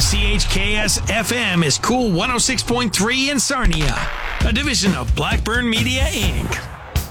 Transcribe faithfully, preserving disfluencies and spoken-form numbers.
C H K S F M is Cool one oh six point three in Sarnia, a division of Blackburn Media, Incorporated